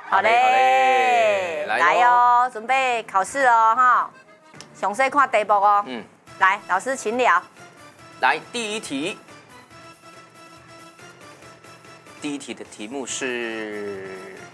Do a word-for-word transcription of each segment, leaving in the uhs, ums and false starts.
好嘞，来哟，准备考试哦哈。详细看题目哦。嗯。来，老师请聊。 来，第一题。第一题的题目是：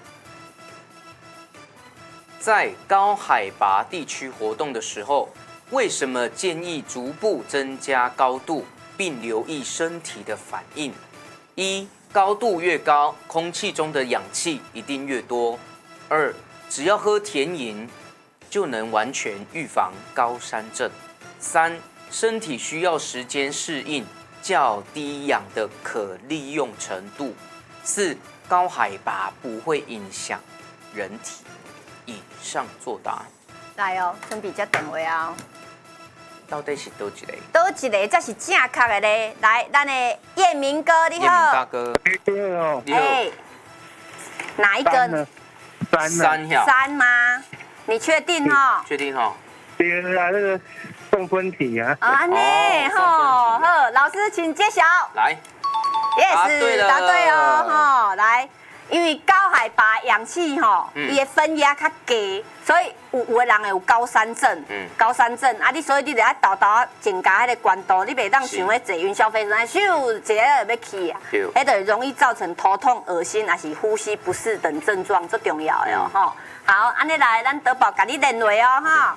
在高海拔地区活动的时候，为什么建议逐步增加高度，并留意身体的反应？一、高度越高，空气中的氧气一定越多。二、只要喝甜饮，就能完全预防高山症。三、身体需要时间适应较低氧的可利用程度。四、高海拔不会影响人体。以上作答。 来哦，准备接电话啊。 到底是倒一个？ 倒一个才是正确的咧。来，咱的叶明哥，你好。 叶明大哥。 你好。哎，哪一个呢？ 三三呀。 三吗？你确定哈？ 确定哈。 对啊，那个送分题啊。 啊，呢吼，好，老师请揭晓。 来。 Yes， 答对哦，哈，来。因为高海拔氧气吼，伊的分压较低，所以有有的人会有高山症。嗯，高山症啊，你所以你得要豆豆增加迄个关度，你袂当像迄坐云霄飞车，咻一下就要起啊，迄就容易造成头痛、恶心，还是呼吸不适等症状，最重要的哦，吼。好，安尼来，咱德宝甲你联络哦，哈。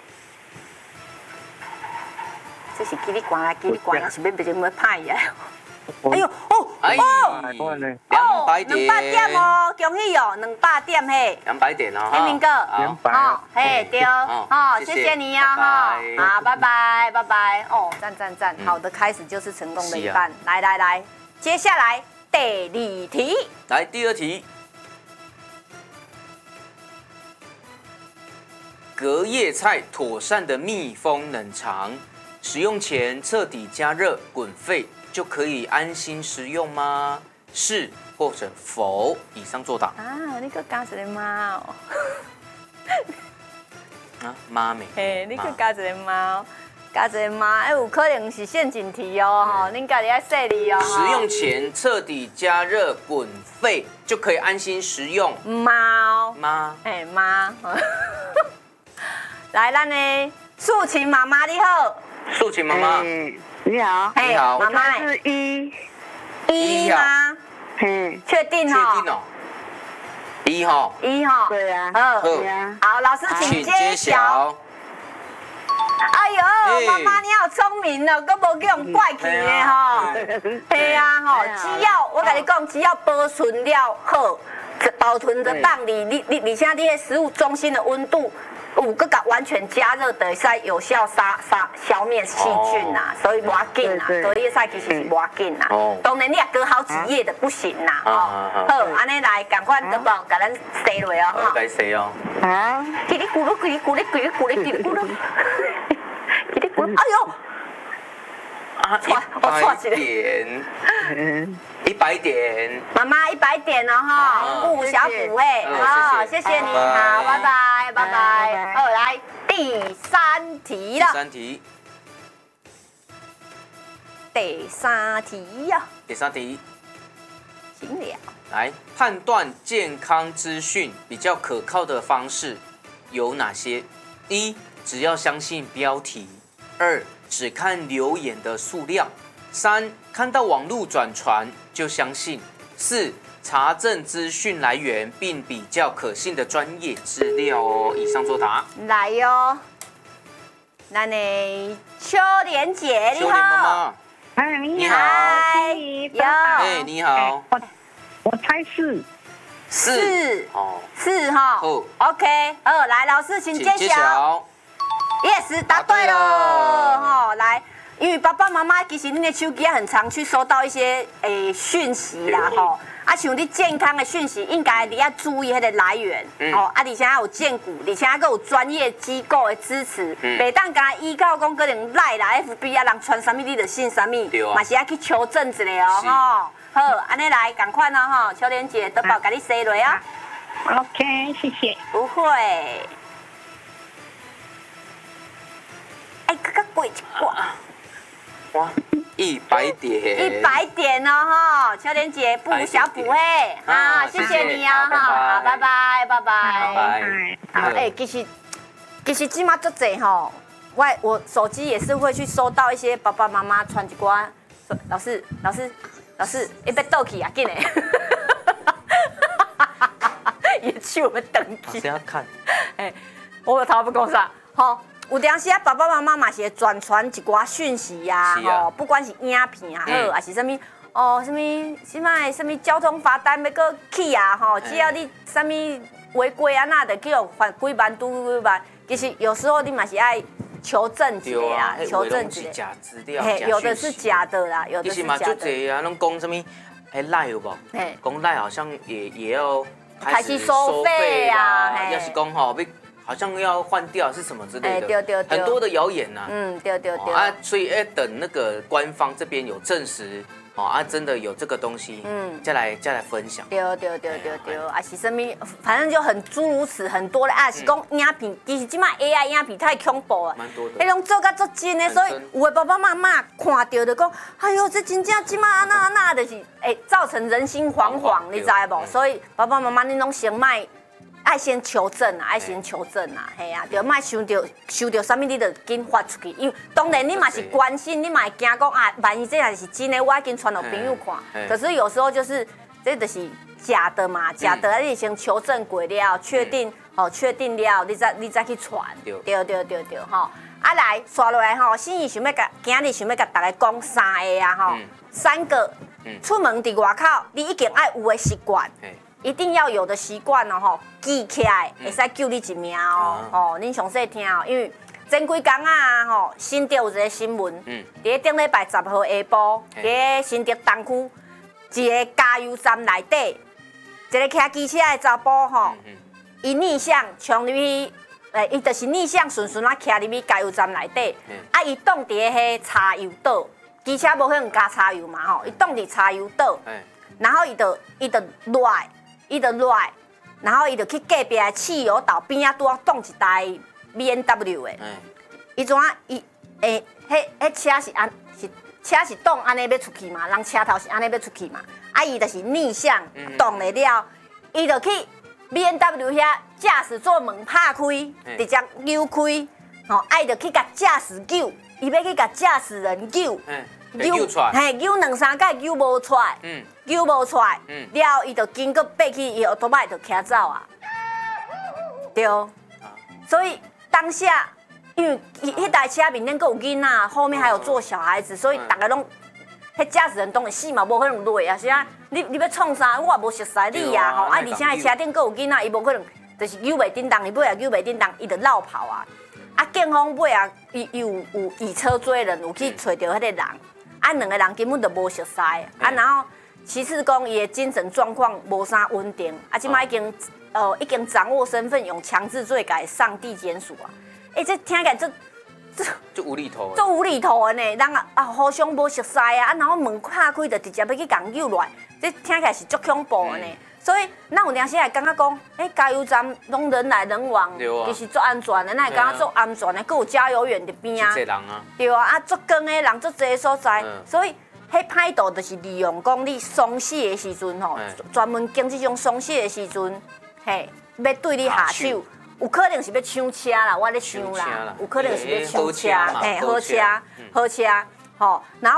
这是叽里呱啦，叽里呱啦，是要不是要拍伊啊？哎呦哦哦， 两百点， 两百点哦，恭喜哦，两百点嘿， 两百点哦， 天明哥， 两百， 嘿对哦，谢谢你啊哈，好，拜拜拜拜，哦，赞赞赞，好的开始就是成功的一半，来来来，接下来第二题， 来第二题，隔夜菜妥善的密封冷藏，使用前彻底加热滚沸。就可以安心食用吗？是或者否？以上作答。 啊，你个加一个妈哦。 啊，妈咪。 嘿，你去加一个妈，加一个妈，哎，有可能是陷阱题哦，吼，恁家己要细腻哦。 食用前彻底加热滚沸，就可以安心食用。 猫。 妈。 哎，妈。来，咱的素琴妈妈你好。 素琴妈妈。 你好， 你好， 妈妈是一， 一吗？ 嗯， 确定哦。 确定哦。一哈。 一哈。 对啊。 嗯。 对啊。 好，老师请揭晓。哎呦，妈妈你好聪明哦，都无叫用怪气的哈。对啊，吼，只要我跟你讲，只要保存了好，保存得当，你你你，而且你的食物中心的温度。五个甲完全加热的，使有效杀杀消灭细菌呐，所以无要紧呐，隔夜菜其实是无要紧呐。当然你也隔好几夜的不行呐。哦，好，安尼来，赶快德宝甲咱洗落哦哈。该洗哦。 啊， 叽里咕噜，叽里咕噜，叽里咕噜，叽里咕噜，叽里咕噜，哎呦！ 啊，一百点，一百点， 妈妈一百点哦哈，五小补哎，好，谢谢你，好，拜拜，拜拜。好，来第三题了。 第三题， 第三题呀。 第三题， 请了。 来判断健康资讯比较可靠的方式有哪些？一，只要相信标题；二，只看留言的数量；三，看到网络转传就相信；四，查证资讯来源并比较可信的专业资料哦。以上作答。 来哟，咱的秋莲姐你好。 秋莲妈妈。 哎，你好。 有。 哎，你好。 我我猜是。 是。 哦。 是哈。 哦。 OK， 好，来老师请揭晓。Yes， 答对了哈！来，因为爸爸妈妈其实你的手机很常去收到一些诶讯息啦吼，啊像你健康的讯息，应该你要注意迄个来源哦，啊而且还有荐股，而且还有专业机构的支持，袂当甲依靠讲可能赖啦 F B 啊，人传什么你就信什么，嘛是要去求证一下哦吼。好，安尼来，赶快呢吼，秋莲姐都包甲你洗落啊。 OK， 谢谢。 不会。哎，较贵一寡。 哇，一百点。 一百点哦哈，秋莲姐不无小补哎，啊，谢谢你啊哈，好，拜拜。 拜拜。 拜拜。 好，哎，其实其实即马足济吼，我我手机也是会去收到一些爸爸妈妈传一寡，老师老师老师，一要倒去啊，紧嘞！也去我们等去。 谁要看？ 哎，我有头不讲啥，吼。有当时啊，爸爸妈妈嘛是会转传一寡讯息呀，吼，不管是影片也好，还是什么哦，什么什么什么交通罚单要搁起啊，吼，只要你什么违规啊，那就去互罚几万、拄几万。其实有时候你嘛是爱求证一下啊，求证一下。 假资料， 嘿，有的是假的啦，有的是假的。 其实嘛，就这啊，拢讲什么？哎，赖有无？讲赖好像也也要开始收费啊，要是讲吼要。好像要换掉是什么之类的， 对对对， 很多的谣言呐。 嗯，对对对。 啊，所以要等那个官方这边有证实，哦啊，真的有这个东西，嗯，再来再来分享。 对对对对对，啊是什么？反正就很诸如此很多的啊，是讲影片，其实即卖 A I 影片太恐怖啊， 蛮多的。 迄种做甲足真的，所以有的爸爸妈妈看到就讲，哎呦，这真正即卖安那安那，就是哎造成人心惶惶，你知无？所以爸爸妈妈你拢先卖。爱先求证啊，爱先求证啊，嘿啊，就莫想到想到啥物，你就紧发出去。因为当然你嘛是关心，你嘛会惊讲啊，万一这也是真的，我已经传给朋友看。可是有时候就是这就是假的嘛，假的，你先求证过了，确定哦，确定了，你再你再去传。对对对对对吼。啊来，刷落来吼，心怡想要甲今日想要甲大家讲三个啊吼，三个出门伫外口，你一定爱有的习惯。一定要有的习惯哦，吼，记起来会使救你一命哦。哦，恁详细听哦，因为前几天啊，吼，新竹有一个新闻，嗯，伫顶礼拜十号下晡，伫新竹东区一个加油站内底，一个骑机车的查甫吼，伊逆向冲入去，诶，伊就是逆向顺顺啊骑入去加油站内底，啊，伊挡伫迄柴油岛，机车无可能加柴油嘛吼，伊挡伫柴油岛，然后伊就伊就落来。伊就落来，然后伊就去隔壁的汽油道边仔拄啊挡一台 B M W 的。伊怎啊？伊诶，迄迄车是安是车是挡安尼要出去嘛？人车头是安尼要出去嘛？啊，伊就是逆向挡了了，伊就去 B M W 遐驾驶座门拍开，直接扭开，吼，啊，伊就去甲驾驶救，伊要去甲驾驶人救。 扭出来， 嘿，扭两三届扭无出来，嗯，扭无出来，嗯，了伊就经过爬去伊奥多麦就骑走啊，对，所以当下因为迄台车面顶阁有囡仔，后面还有坐小孩子，所以大家拢，迄驾驶人当然死嘛，无可能落啊，是啊，你你要创啥？我也无熟悉你呀，吼，啊，而且迄车顶阁有囡仔，伊无可能就是扭袂叮当，伊尾也扭袂叮当，伊就绕跑啊，啊，警方尾啊，伊有有以车追人，有去找到迄个人。啊，两个人根本就无熟悉，啊，然后其次讲伊的精神状况无啥稳定，啊，即摆已经呃已经掌握身份，用强制罪改上地检署啊，哎，这听起来这这就无厘头， 这无厘头的呢，人啊啊互相无熟悉啊，啊，然后门拍开就直接要去共救落来，这听起来是足恐怖的呢。所以，咱有当时也感觉讲，哎，加油站拢人来人往，其实足安全的，咱会感觉足安全的，佫有加油员伫边啊， 侪人啊， 对啊，啊，足光的人足侪所在，所以，迄歹徒就是利用讲你松懈的时阵吼，专门经这种松懈的时阵，嘿，要对你下手，有可能是要抢车啦，我咧想啦，有可能是要抢车，嘿，好车，好车，吼，然后。